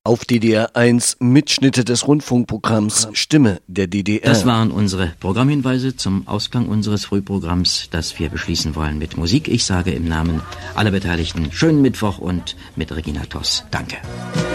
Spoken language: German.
Auf DDR 1 Mitschnitte des Rundfunkprogramms Stimme der DDR. Das waren unsere Programmhinweise zum Ausklang unseres Frühprogramms, das wir beschließen wollen mit Musik. Ich sage im Namen aller Beteiligten schönen Mittwoch und mit Regina Toss. Danke.